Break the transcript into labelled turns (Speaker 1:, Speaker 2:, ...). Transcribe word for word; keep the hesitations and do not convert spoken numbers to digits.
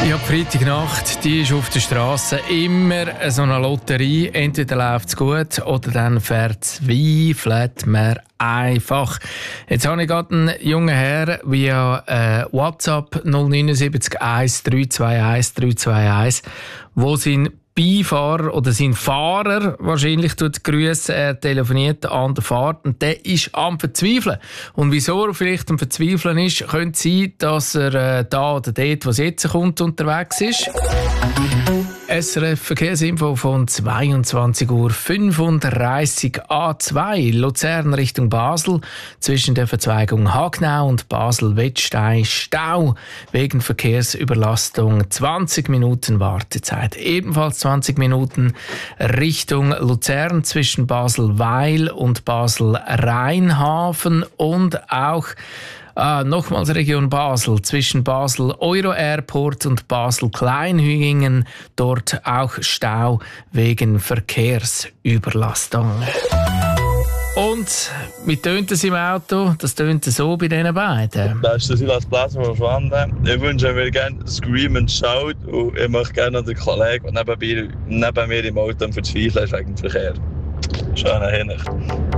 Speaker 1: Ja, die Freitagnacht, die ist auf der Straße immer so eine Lotterie. Entweder läuft es gut oder dann verzweifelt man einfach. Jetzt habe ich gerade einen jungen Herr via äh, WhatsApp null neun sieben eins drei zwei eins drei zwei eins, wo sein Beifahrer oder sein Fahrer wahrscheinlich tut grüßen, er telefoniert an der Fahrt und der ist am Verzweifeln. Und wieso er vielleicht am Verzweifeln ist, könnte sein, dass er äh, da oder dort, wo es jetzt kommt, unterwegs ist. S R F Verkehrsinfo von zweiundzwanzig Uhr fünfunddreißig A zwei Luzern Richtung Basel zwischen der Verzweigung Hagnau und Basel-Wettstein Stau wegen Verkehrsüberlastung, zwanzig Minuten Wartezeit. Ebenfalls zwanzig Minuten Richtung Luzern zwischen Basel-Weil und Basel-Rheinhafen und auch Ah, nochmals Region Basel, zwischen Basel Euro Airport und Basel Kleinhügingen, dort auch Stau wegen Verkehrsüberlastung. Und wie tönt es im Auto? Das tönt so bei diesen beiden.
Speaker 2: Das ist der Silas Bläser von Schwanden. Ich wünsche mir gerne Scream and Shout und ich möchte gerne den Kollegen, der neben mir, neben mir im Auto am Verzweifeln ist wegen dem Verkehr. Schöne Hinsicht.